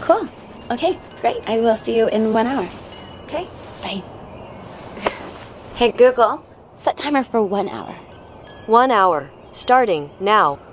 Cool. Okay, great. I will see you in 1 hour. Okay, bye. Hey Google, set timer for 1 hour. 1 hour, starting now.